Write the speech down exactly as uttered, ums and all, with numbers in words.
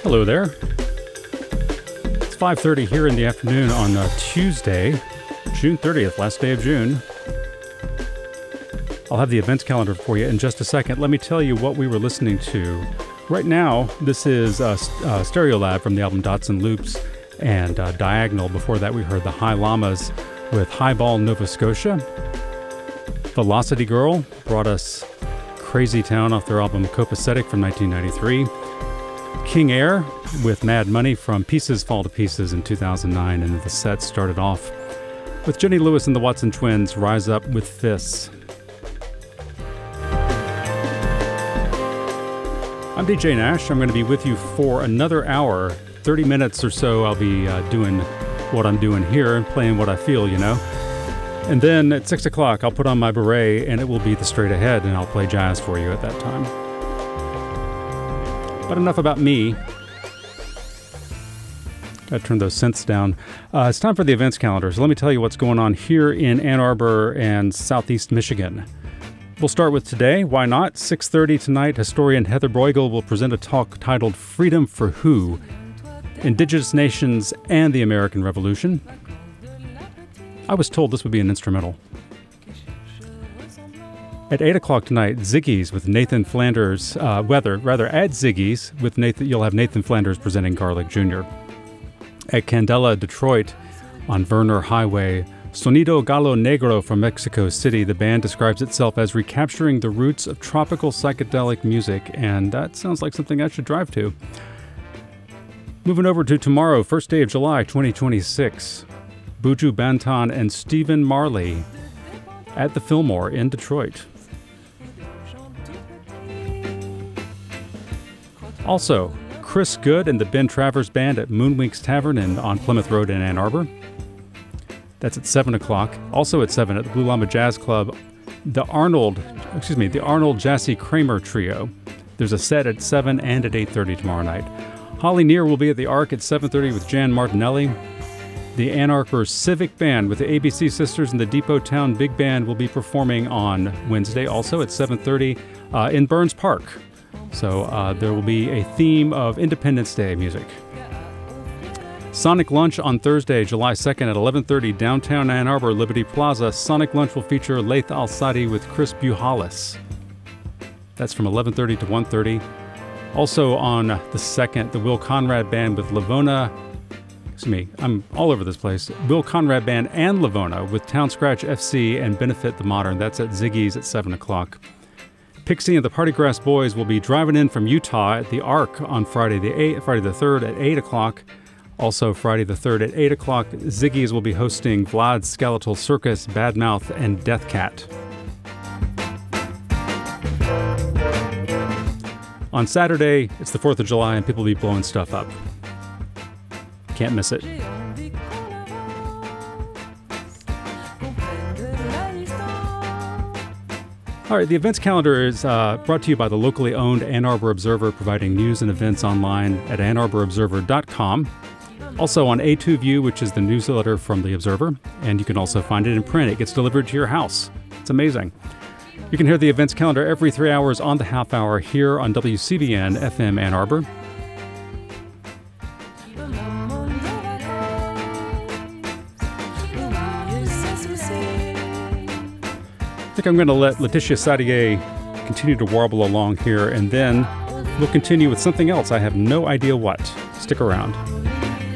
Hello there. It's five thirty here in the afternoon on uh, Tuesday, June thirtieth, last day of June. I'll have the events calendar for you in just a second. Let me tell you what we were listening to. Right now, this is uh, uh, Stereolab from the album Dots and Loops and uh, Diagonal. Before that, we heard the High Llamas with Highball, Nova Scotia. Velocity Girl brought us Crazy Town off their album Copacetic from nineteen ninety-three. King Air with Mad Money from Pieces Fall to Pieces in two thousand nine. And the set started off with Jenny Lewis and the Watson Twins, Rise Up with Fists. I'm D J Nash. I'm going to be with you for another hour, thirty minutes or so. I'll be uh, doing what I'm doing here and playing what I feel, you know. And then at six o'clock, I'll put on my beret and it will be the straight ahead and I'll play jazz for you at that time. But enough about me. Gotta turn those synths down. Uh, it's time for the events calendar. So let me tell you what's going on here in Ann Arbor and Southeast Michigan. We'll start with today. Why not? six thirty tonight, historian Heather Bruegel will present a talk titled Freedom for Who? Indigenous Nations and the American Revolution. I was told this would be an instrumental. At eight o'clock tonight, Ziggy's with Nathan Flanders. Uh, rather, rather at Ziggy's with Nathan, you'll have Nathan Flanders presenting Garlic Junior At Candela, Detroit, on Verner Highway, Sonido Galo Negro from Mexico City. The band describes itself as recapturing the roots of tropical psychedelic music, and that sounds like something I should drive to. Moving over to tomorrow, first day of July, twenty twenty-six. Buju Banton and Stephen Marley at the Fillmore in Detroit. Also, Chris Good and the Ben Travers Band at Moonwinks Tavern in, on Plymouth Road in Ann Arbor. That's at seven o'clock. Also at seven at the Blue Llama Jazz Club, the Arnold, excuse me, the Arnold Jassy Kramer Trio. There's a set at seven and at eight thirty tomorrow night. Holly Near will be at the Arc at seven thirty with Jan Martinelli. The Ann Arbor Civic Band with the A B C Sisters and the Depot Town Big Band will be performing on Wednesday, also at seven thirty uh, in Burns Park. So uh, there will be a theme of Independence Day music. Sonic Lunch on Thursday, July second at eleven thirty, downtown Ann Arbor, Liberty Plaza. Sonic Lunch will feature Laith Al-Sadi with Chris Buhalis. That's from eleven thirty to one thirty. Also on the second, the Will Conrad Band with Lavona. Excuse me, I'm all over this place. Will Conrad Band and Lavona with Town Scratch F C and Benefit the Modern. That's at Ziggy's at seven o'clock. Pixie and the Partygrass Boys will be driving in from Utah at the Arc on Friday the eighth, Friday the third at eight o'clock. Also Friday the third at eight o'clock, Ziggy's will be hosting Vlad's Skeletal Circus, Badmouth, and Death Cat. On Saturday, it's the fourth of July and people will be blowing stuff up. Can't miss it. All right, the events calendar is uh, brought to you by the locally owned Ann Arbor Observer, providing news and events online at ann arbor observer dot com. Also on A two View, which is the newsletter from the Observer, and you can also find it in print. It gets delivered to your house. It's amazing. You can hear the events calendar every three hours on the half hour here on W C B N F M Ann Arbor. I think I'm going to let Laetitia Sadier continue to warble along here, and then we'll continue with something else. I have no idea what. Stick around.